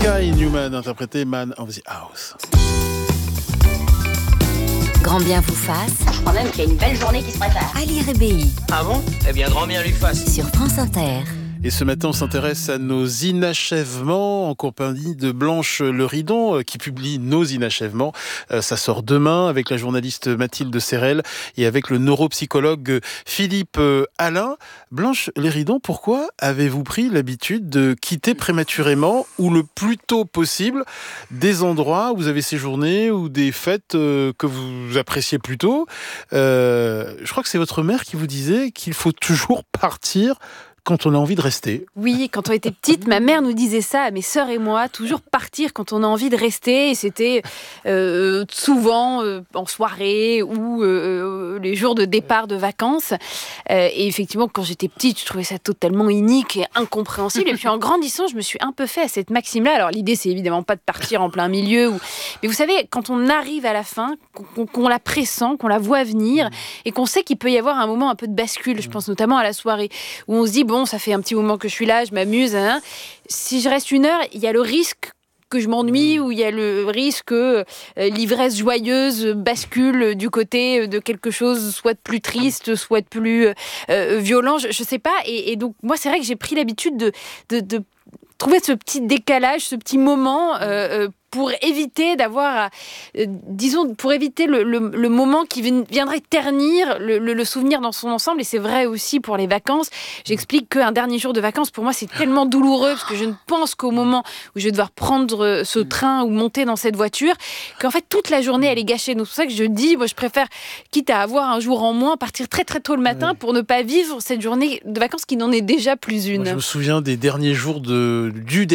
Sky Newman, interprété Man of the House. Grand bien vous fasse. Je crois même qu'il y a une belle journée qui se prépare. Ali Rébéi. Ah bon ? Eh bien, grand bien lui fasse. Sur France Inter. Et ce matin, on s'intéresse à nos inachèvements en compagnie de Blanche Leridon qui publie Nos inachèvements. Ça sort demain avec la journaliste Mathilde Serrel et avec le neuropsychologue Philippe Alain. Blanche Leridon, pourquoi avez-vous pris l'habitude de quitter prématurément ou le plus tôt possible des endroits où vous avez séjourné ou des fêtes que vous appréciez plutôt ? Je crois que c'est votre mère qui vous disait qu'il faut toujours partir quand on a envie de rester. Oui, quand on était petite, ma mère nous disait ça à mes sœurs et moi, toujours partir quand on a envie de rester. Et c'était souvent en soirée ou les jours de départ de vacances. Et effectivement, quand j'étais petite, je trouvais ça totalement inique et incompréhensible. Et puis en grandissant, je me suis un peu fait à cette maxime-là. Alors l'idée, c'est évidemment pas de partir en plein milieu. Mais vous savez, quand on arrive à la fin, qu'on la pressent, qu'on la voit venir et qu'on sait qu'il peut y avoir un moment un peu de bascule, je pense notamment à la soirée, où on se dit, bon, ça fait un petit moment que je suis là, je m'amuse. Hein. Si je reste une heure, il y a le risque que je m'ennuie ou il y a le risque que l'ivresse joyeuse bascule du côté de quelque chose soit de plus triste, soit de plus violent, je ne sais pas. Et donc, moi, c'est vrai que j'ai pris l'habitude de trouver ce petit décalage, ce petit moment pour éviter d'avoir, pour éviter le moment qui viendrait ternir le souvenir dans son ensemble. Et c'est vrai aussi pour les vacances. J'explique qu'un dernier jour de vacances, pour moi, c'est tellement douloureux parce que je ne pense qu'au moment où je vais devoir prendre ce train ou monter dans cette voiture, qu'en fait, toute la journée, elle est gâchée. Donc, c'est pour ça que je dis, moi, je préfère, quitte à avoir un jour en moins, partir très, très tôt le matin pour ne pas vivre cette journée de vacances qui n'en est déjà plus une. Moi, je me souviens du dernier jour de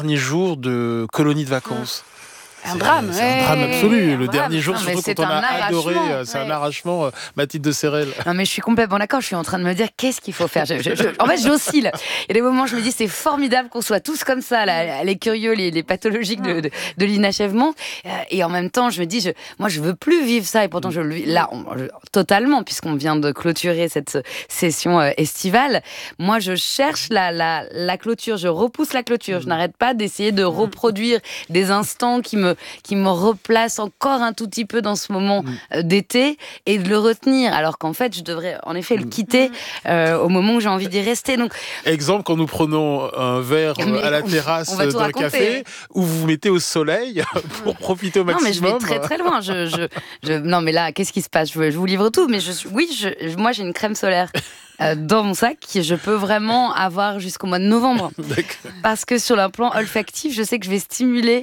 colonie de vacances. Un drame, c'est un drame absolu. Le dernier jour, non, surtout quand on a adoré, c'est un arrachement. Mathilde Serrel. Non, mais je suis complètement d'accord. Je suis en train de me dire qu'est-ce qu'il faut faire. En fait, j'oscille. Il y a des moments où je me dis c'est formidable qu'on soit tous comme ça, les curieux, les pathologiques de l'inachèvement. Et en même temps, je me dis, moi, je veux plus vivre ça. Et pourtant, je le vis là, totalement, puisqu'on vient de clôturer cette session estivale. Moi, je cherche la clôture. Je repousse la clôture. Je n'arrête pas d'essayer de reproduire des instants qui me replace encore un tout petit peu dans ce moment d'été et de le retenir, alors qu'en fait je devrais en effet le quitter au moment où j'ai envie d'y rester. Donc, exemple, quand nous prenons un verre à la terrasse d'un café où vous vous mettez au soleil pour profiter au maximum. Non, mais je vais très très loin. Non, mais là, qu'est-ce qui se passe ? Je vous livre tout, mais moi j'ai une crème solaire dans mon sac que je peux vraiment avoir jusqu'au mois de novembre. Parce que sur le plan olfactif, je sais que je vais stimuler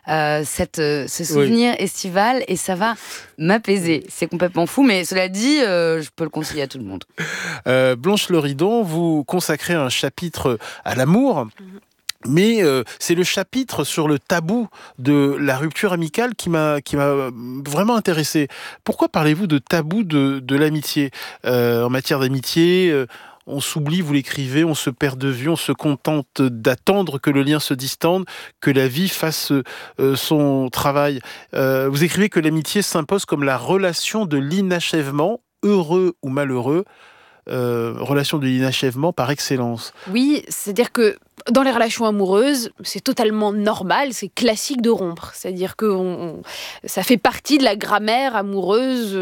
ce souvenir estival et ça va m'apaiser. C'est complètement fou, mais cela dit, je peux le conseiller à tout le monde. Blanche Leridon, vous consacrez un chapitre à l'amour. Mais c'est le chapitre sur le tabou de la rupture amicale qui m'a vraiment intéressé. Pourquoi parlez-vous de tabou de l'amitié ? En matière d'amitié, on s'oublie, vous l'écrivez, on se perd de vue, on se contente d'attendre que le lien se distende, que la vie fasse son travail. Vous écrivez que l'amitié s'impose comme la relation de l'inachèvement, heureux ou malheureux, relation de l'inachèvement par excellence. Oui, c'est-à-dire que dans les relations amoureuses, c'est totalement normal, c'est classique de rompre. C'est-à-dire que ça fait partie de la grammaire amoureuse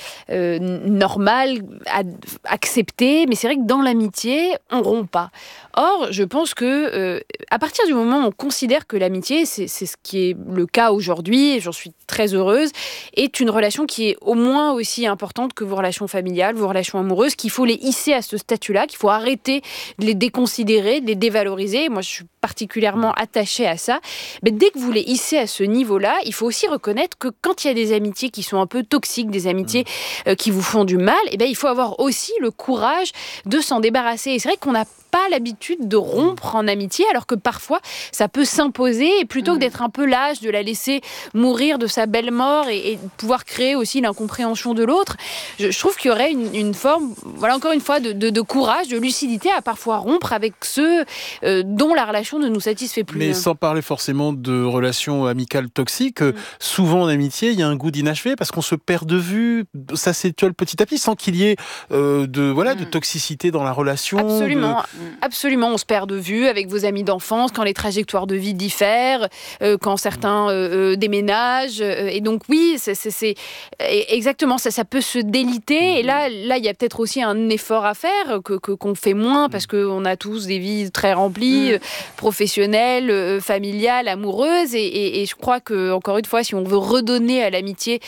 normale, acceptée. Mais c'est vrai que dans l'amitié, on rompt pas. Or, je pense que à partir du moment où on considère que l'amitié, c'est ce qui est le cas aujourd'hui, et j'en suis très heureuse, est une relation qui est au moins aussi importante que vos relations familiales, vos relations amoureuses, qu'il faut les hisser à ce statut-là, qu'il faut arrêter de les déconsidérer, de les dévaloriser. Moi, je suis particulièrement attachée à ça. Mais dès que vous les hissez à ce niveau-là, il faut aussi reconnaître que quand il y a des amitiés qui sont un peu toxiques, des amitiés qui vous font du mal, il faut avoir aussi le courage de s'en débarrasser. Et c'est vrai qu'on n'a pas l'habitude de rompre en amitié, alors que parfois, ça peut s'imposer. Et plutôt que d'être un peu lâche, de la laisser mourir de sa belle mort et de pouvoir créer aussi l'incompréhension de l'autre, je trouve qu'il y aurait une forme, voilà, encore une fois, de courage, de lucidité à parfois rompre avec ceux dont la relation ne nous satisfait plus. Mais sans parler forcément de relations amicales toxiques, souvent en amitié, il y a un goût d'inachevé parce qu'on se perd de vue, ça s'étiole petit à petit sans qu'il y ait de toxicité dans la relation. Absolument. Absolument, on se perd de vue avec vos amis d'enfance, quand les trajectoires de vie diffèrent, quand certains déménagent. Et donc oui, c'est exactement ça peut se déliter. Et là, il y a peut-être aussi un effort à faire qu'on fait moins parce qu'on a tous des vies très remplies, professionnelles, familiales, amoureuses. Et je crois que, encore une fois, si on veut redonner à l'amitié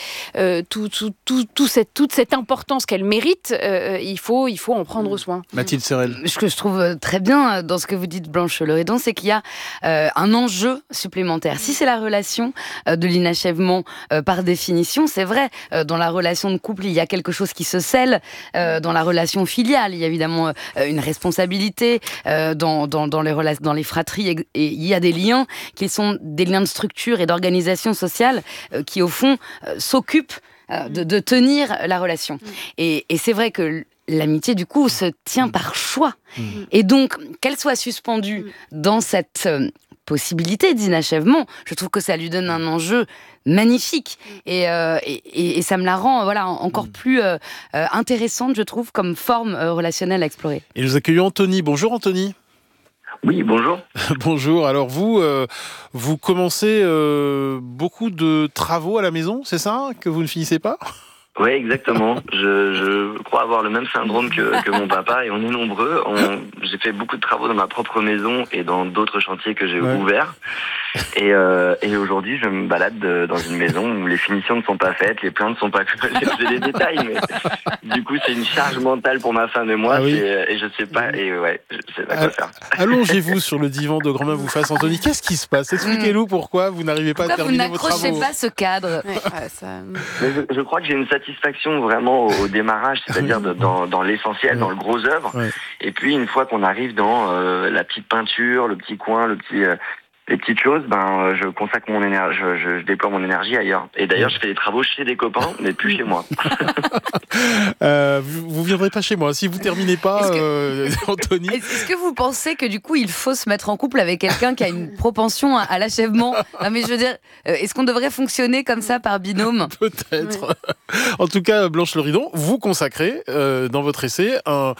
toute cette importance qu'elle mérite, il faut en prendre soin. Mathilde Serrel. Ce que je trouve très bien dans ce que vous dites, Blanche Loridon, c'est qu'il y a un enjeu supplémentaire. Si c'est la relation de l'inachèvement par définition, c'est vrai, dans la relation de couple, il y a quelque chose qui se scelle. Dans la relation filiale, il y a évidemment une responsabilité. Dans les fratries, et il y a des liens qui sont des liens de structure et d'organisation sociale qui, au fond, s'occupent de tenir la relation. Et c'est vrai que l'amitié, du coup, se tient par choix. Et donc, qu'elle soit suspendue dans cette possibilité d'inachèvement, je trouve que ça lui donne un enjeu magnifique. Et ça me la rend encore plus intéressante, je trouve, comme forme relationnelle à explorer. Et nous accueillons Anthony. Bonjour Anthony. Oui, bonjour. Bonjour. Alors vous commencez beaucoup de travaux à la maison, c'est ça, que vous ne finissez pas ? Oui, exactement. Je crois avoir le même syndrome que mon papa et on est nombreux. J'ai fait beaucoup de travaux dans ma propre maison et dans d'autres chantiers que j'ai ouverts. Et aujourd'hui, je me balade dans une maison où les finitions ne sont pas faites, les plans ne sont pas faits. J'ai des détails, mais du coup, c'est une charge mentale pour ma femme et moi. Ah oui. Et je sais pas, je sais pas quoi faire. Allongez-vous sur le divan de grand-mère vous fasse. Anthony, qu'est-ce qui se passe ? Expliquez-nous pourquoi vous n'arrivez pas à terminer vos travaux. Pourquoi vous n'accrochez pas ce cadre ? Mais je crois que j'ai une satisfaction vraiment au démarrage, c'est-à-dire dans l'essentiel, dans le gros œuvre. Ouais. Et puis, une fois qu'on arrive dans la petite peinture, le petit coin, les petites choses, je consacre mon énergie, je déploie mon énergie ailleurs. Et d'ailleurs, je fais des travaux chez des copains, mais plus chez moi. Vous viendrez pas chez moi si vous terminez pas, Anthony. Est-ce que vous pensez que du coup, il faut se mettre en couple avec quelqu'un qui a une propension à l'achèvement ? Non, mais je veux dire, est-ce qu'on devrait fonctionner comme ça par binôme ? Peut-être. Ouais. En tout cas, Blanche Loridon, vous consacrez dans votre essai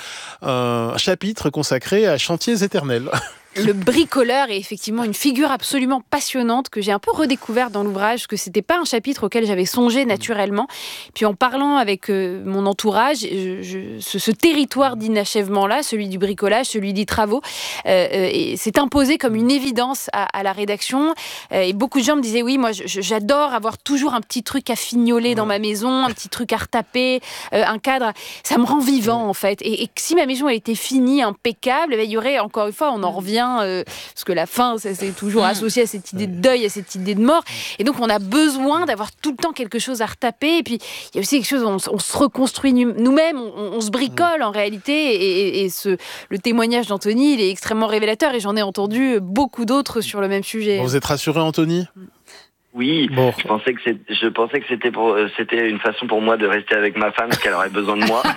un chapitre consacré à Chantiers éternels. Le bricoleur est effectivement une figure absolument passionnante que j'ai un peu redécouverte dans l'ouvrage, que c'était pas un chapitre auquel j'avais songé naturellement. Puis en parlant avec mon entourage, ce territoire d'inachèvement-là, celui du bricolage, celui des travaux, s'est imposé comme une évidence à la rédaction. Et beaucoup de gens me disaient, oui, moi j'adore avoir toujours un petit truc à fignoler dans ma maison, un petit truc à retaper, un cadre. Ça me rend vivant en fait. Et si ma maison a été finie, impeccable, il y aurait, encore une fois, on en revient, parce que la fin, c'est toujours associé à cette idée de deuil, à cette idée de mort. Et donc, on a besoin d'avoir tout le temps quelque chose à retaper. Et puis, il y a aussi quelque chose, on se reconstruit nous-mêmes, on se bricole en réalité. Et le témoignage d'Anthony, il est extrêmement révélateur. Et j'en ai entendu beaucoup d'autres sur le même sujet. Vous êtes rassuré, Anthony ? Oui, bon. Je pensais que c'était une façon pour moi de rester avec ma femme, parce qu'elle aurait besoin de moi.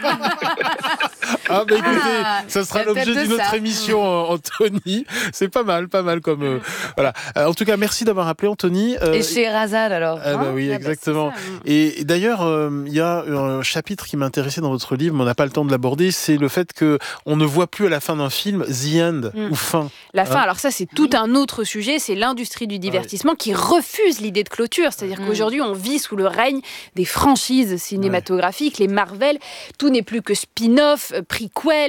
Écoutez, ça sera l'objet d'une autre émission, Anthony. C'est pas mal comme voilà. En tout cas, merci d'avoir appelé, Anthony. Et chez Razal alors. Oui, exactement. Et d'ailleurs, il y a un chapitre qui m'intéressait dans votre livre, mais on n'a pas le temps de l'aborder. C'est le fait que on ne voit plus à la fin d'un film the end ou fin. La fin. Alors ça, c'est tout un autre sujet. C'est l'industrie du divertissement qui refuse l'idée de clôture. C'est-à-dire qu'aujourd'hui, on vit sous le règne des franchises cinématographiques, les Marvel. Tout n'est plus que spin-off, prequel.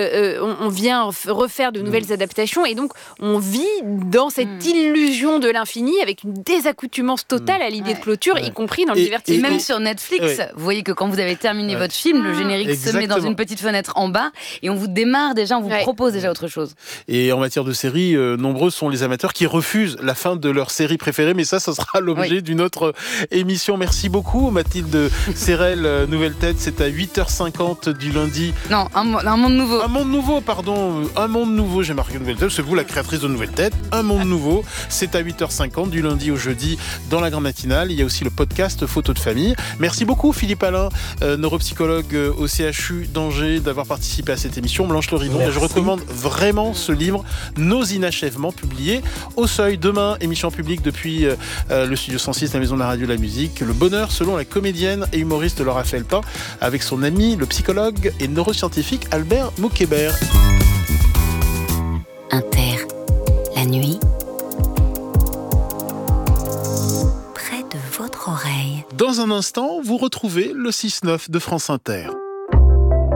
On vient refaire de nouvelles adaptations. Et donc, on vit dans cette illusion de l'infini avec une désaccoutumance totale à l'idée de clôture, y compris dans le divertissement. Et même sur Netflix, vous voyez que quand vous avez terminé votre film, le générique se met dans une petite fenêtre en bas et on vous démarre déjà, on vous propose déjà autre chose. Et en matière de séries, nombreux sont les amateurs qui refusent la fin de leur série préférée, mais ça sera l'objet d'une autre émission. Merci beaucoup, Mathilde Serrel. Nouvelle Tête, c'est à 8h50 du lundi. Non, un monde nouveau. Un monde nouveau, pardon. Un monde nouveau, j'ai marqué Nouvelle Tête. C'est vous la créatrice de Nouvelle Tête. Un monde nouveau, c'est à 8h50 du lundi au jeudi dans la grande matinale. Il y a aussi le podcast Photos de famille. Merci beaucoup, Philippe Alain, neuropsychologue au CHU d'Angers, d'avoir participé à cette émission. Blanche Loridon, je recommande vraiment ce livre, Nos inachèvements, publié au Seuil. Demain, émission publique depuis le Studio 106, la Maison de la Radio et de la Musique. Le bonheur selon la comédienne et humoriste Laura Felpin, avec son ami, le psychologue et neuroscientifique Albert Moukébert. Inter, la nuit, près de votre oreille. Dans un instant, vous retrouvez le 6-9 de France Inter.